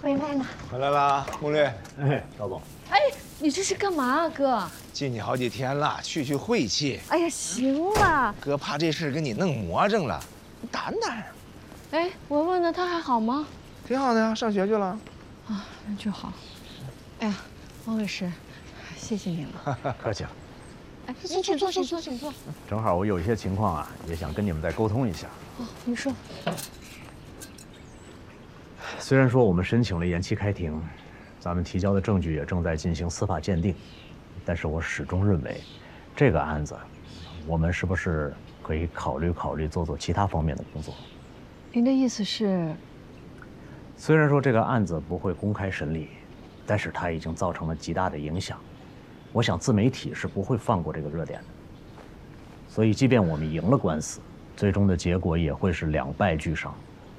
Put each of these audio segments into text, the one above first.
回来了。 回来了，穆律。 哎，赵总。 哎，你这是干嘛啊，哥？ 进去好几天了，去晦气。 哎呀，行了。 哥怕这事给你弄魔怔了，你胆胆。 哎，文文呢？他还好吗？ 挺好的呀，上学去了。 啊，那就好。哎呀，王律师，谢谢你了。 客气了。 哎，请坐，请坐，请坐。 正好我有一些情况啊，也想跟你们再沟通一下。 哦，你说。 虽然说我们申请了延期开庭，咱们提交的证据也正在进行司法鉴定，但是我始终认为，这个案子，我们是不是可以考虑做其他方面的工作？ 您的意思是？ 虽然说这个案子不会公开审理，但是它已经造成了极大的影响。我想自媒体是不会放过这个热点的，所以即便我们赢了官司，最终的结果也会是两败俱伤。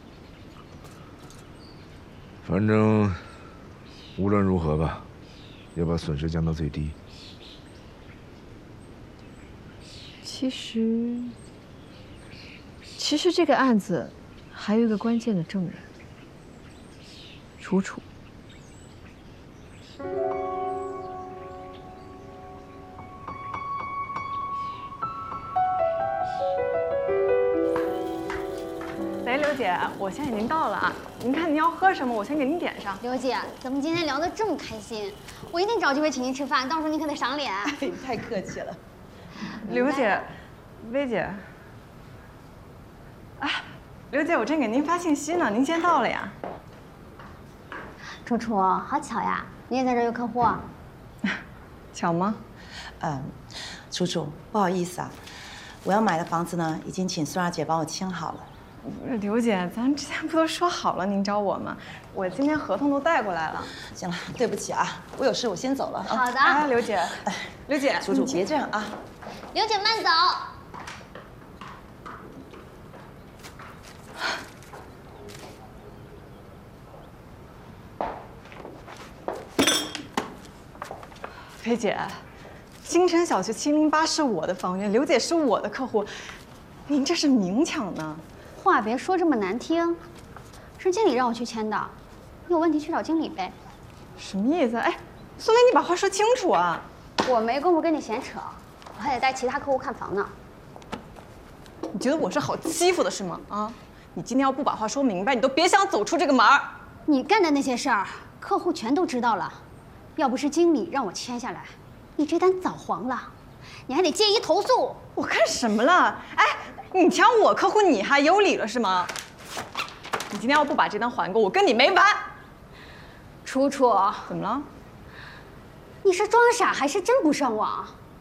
反正无论如何吧，要把损失降到最低。 其实这个案子还有一个关键的证人，楚楚。 喂，刘姐，我现在已经到了啊。您看您要喝什么，我先给您点上。 刘姐，咱们今天聊得这么开心，我一定找机会请您吃饭，到时候您可得赏脸。 哎，太客气了。 刘姐，薇姐。啊，刘姐，我正给您发信息呢，您先到了呀。 楚楚，好巧呀，你也在这儿有客户。 巧吗？ 楚楚，不好意思啊，我要买的房子呢，已经请苏大姐帮我签好了。 刘姐，咱之前不都说好了您找我吗？我今天合同都带过来了。 行了，对不起啊，我有事，我先走了。 好的。 哎，刘姐，刘姐， 楚楚别这样啊。 刘姐慢走。 菲姐，京城小区708是我的房源，刘姐是我的客户，您这是明抢呢。 话别说这么难听，是经理让我去签的，你有问题去找经理呗。 什么意思？哎，苏梅，你把话说清楚啊！ 我没工夫跟你闲扯，我还得带其他客户看房呢。 你觉得我是好欺负的是吗？啊，你今天要不把话说明白，你都别想走出这个门儿。 你干的那些事儿，客户全都知道了，要不是经理让我签下来，你这单早黄了，你还得介意投诉。 我干什么了？哎，你抢我客户，你还有理了是吗？你今天要不把这单还给我，我跟你没完。 楚楚， 怎么了？ 你是装傻还是真不上网？